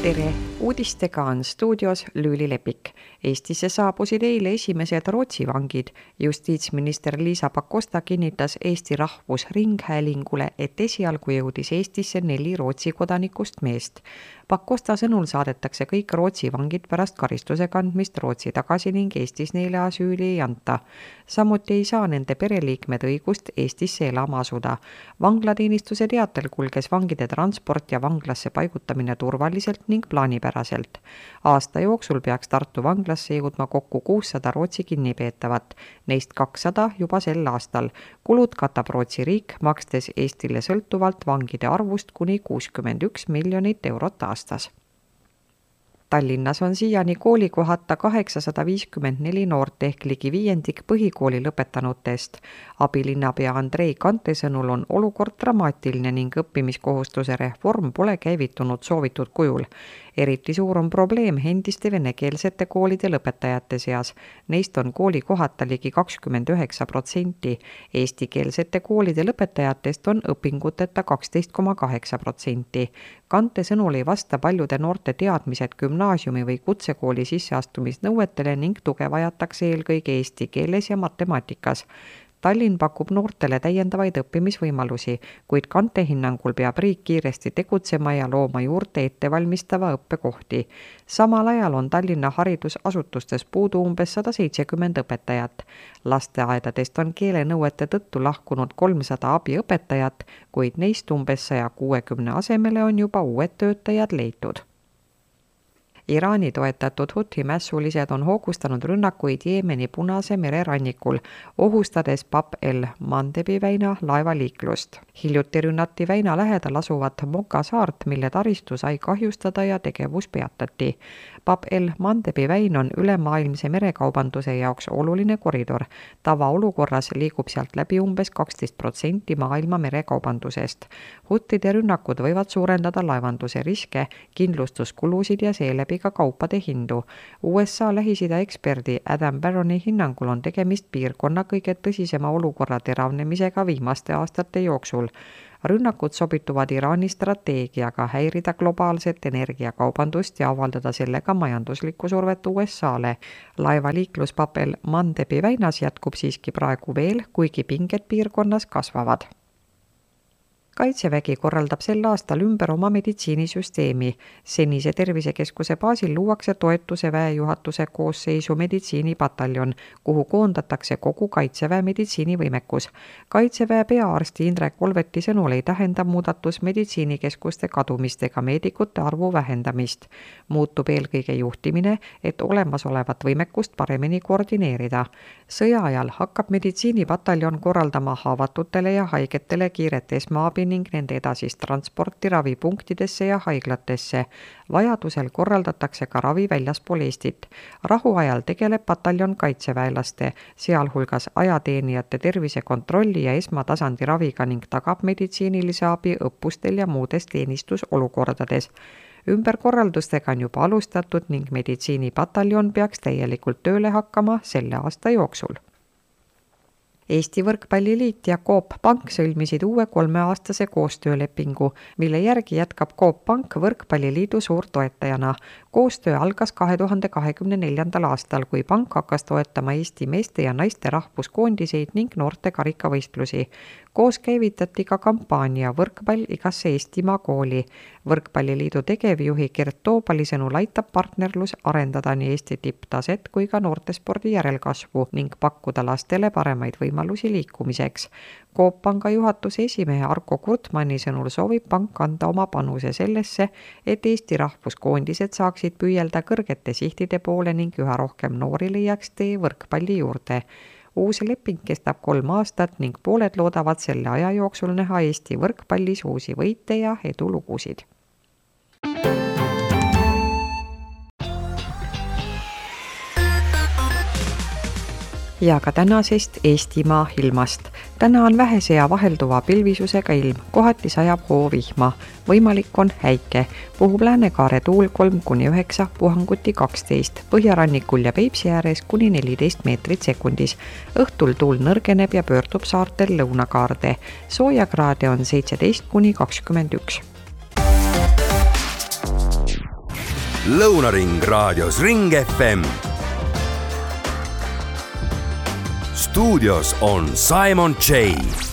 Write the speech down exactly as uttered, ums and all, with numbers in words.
Tere! Uudistega on stuudios Lüüli Lepik. Eestisse saabusid eile esimesed Rootsi vangid. Justiitsminister Liisa Pakosta kinnitas Eesti Rahvusringhäälingule, et esialgu jõudis Eestisse neli Rootsi kodanikust meest. Pakosta sõnul saadetakse kõik Rootsi vangid pärast karistuse kandmist Rootsi tagasi ning Eestis neile asüüli ei anta. Samuti ei saa nende pereliikmed õigust Eestisse elama asuda. Vanglateenistuse teatel kulges vangide transport ja vanglasse paigutamine turvaliselt ning plaanipäraselt. Aasta jooksul peaks Tartu vanglasse jõudma kokku kuussada Rootsi kinnipeetavat, neist kakssada juba sel aastal. Kulud katab Rootsi riik, makstes Eestile sõltuvalt vangide arvust kuni kuuskümmend üks miljonit eurot aastas. Tallinnas on siiani koolikohata kaheksasada viiskümmend neli noort ehk ligi viiendik põhikooli lõpetanutest. Abilinnapea Andrei Kante sõnul on olukord dramaatiline ning õppimiskohustuse reform pole käivitunud soovitud kujul. Eriti suur on probleem endiste venekeelsete koolide lõpetajate seas. Neist on koolikohata ligi kakskümmend üheksa protsenti. Eestikeelsete koolide lõpetajatest on õpinguteta kaksteist koma kaheksa protsenti. Kante sõnul ei vasta paljude noorte teadmised gümnaasiumi või kutsekooli sisseastumisnõuetele ning tuge vajatakse eelkõige eesti keeles ja matemaatikas. Tallinn pakub noortele täiendavaid õppimisvõimalusi, kuid Kante hinnangul peab riik kiiresti tegutsema ja looma juurde ettevalmistava õppekohti. Samal ajal on Tallinna haridusasutustes puudu umbes sada seitsekümmend õpetajat. Lasteaedadest on keelenõuete tõttu lahkunud kolmsada abiõpetajat, kuid neist umbes saja kuuekümne asemele on juba uued töötajad leitud. Iraani toetatud Huthi mässulised on hoogustanud rünnakuid Jeemeni Punase mere rannikul, ohustades Bab el-Mandebi väina laevaliiklust. Hiljuti rünnati väina lähedal asuvat Moka saart, mille taristu sai kahjustada ja tegevus peatati. Bab el-Mandebi väin on ülemaailmse merekaubanduse jaoks oluline koridor. Tavaolukorras liigub sealt läbi umbes kaksteist protsenti maailma merekaubandusest. Huttide rünnakud võivad suurendada laevanduse riske, kindlustuskulusid ja seeläbi ka kaupade hindu. U S A Lähis-Ida eksperdi Adam Barroni hinnangul on tegemist piirkonna kõige tõsisema olukorra teravnemisega viimaste aastate jooksul. Rünnakud sobituvad Iraani strateegiaga häirida globaalset energiakaubandust ja avaldada sellega majanduslikku survet U S A-le. Laevaliiklus Bab el-Mandebi väinas jätkub siiski praegu veel, kuigi pinged piirkonnas kasvavad. Kaitsevägi korraldab sel aastal ümber oma meditsiinisüsteemi. Senise tervisekeskuse baasil luuakse toetuse väejuhatuse koosseisu meditsiinipataljon, kuhu koondatakse kogu Kaitseväe meditsiinivõimekus. Kaitseväe peaarsti Indrek Olveti sõnul ei tähenda muudatus meditsiinikeskuste kadumist ega meedikute arvu vähendamist. Muutub eelkõige juhtimine, et olemasolevat võimekust paremini koordineerida. Sõja ajal hakkab meditsiinipataljon korraldama haavatutele ja haigetele kiiret esmaabi ning nende edasist transporti ravipunktidesse ja haiglatesse. Vajadusel korraldatakse ka ravi väljaspool Eestit. Rahuajal tegeleb pataljon kaitseväelaste, sealhulgas ajateenijate tervisekontrolli ja esmatasandi raviga ning tagab meditsiinilise abi õppustel ja muudes teenistusolukordades. Ümberkorraldustega on juba alustatud ning meditsiinipataljon peaks täielikult tööle hakkama selle aasta jooksul. Eesti Võrkpalliliit ja Coop Pank sõlmisid uue kolmeaastase koostöölepingu, mille järgi jätkab Coop Pank Võrkpalliliidu suurtoetajana. Koostöö algas kahe tuhande kahekümne neljandal aastal, kui pank hakkas toetama Eesti meeste ja naiste rahvuskoondiseid ning noorte karikavõistlusi. Koos käivitati ka kampaania Võrkpall igasse Eestimaa kooli. Võrkpalliliidu tegevjuhi Gert Toobali sõnul aitab partnerlus arendada nii Eesti tipptaset kui ka noortespordi järelkasvu ning pakkuda lastele paremaid võimalusi liikumiseks. Coop Panga juhatuse esimehe Arko Kurtmanni sõnul soovib pank anda oma panuse sellesse, et Eesti rahvuskoondised saaksid püüelda kõrgete sihtide poole ning üha rohkem noori leiaks tee võrkpalli juurde. Uus leping kestab kolm aastat ning pooled loodavad selle aja jooksul näha Eesti võrkpallis uusi võite ja edulugusid. Ja ka tänasest Eestimaa ilmast. Täna on vähese ja vahelduva pilvisusega ilm, kohati sajab hoovihma, võimalik on häike, puhub Läänekaare tuul kolm kuni üheksa, puhanguti kaksteist, põhjarannikul ja Peipsi ääres kuni neliteist meetrit sekundis. Õhtul tuul nõrgeneb ja pöördub saartel lõunakaarde, soojakraade on seitseteist kuni kakskümmend üks. Lõunaring raadios Ring F M. Stuudios on Simon J.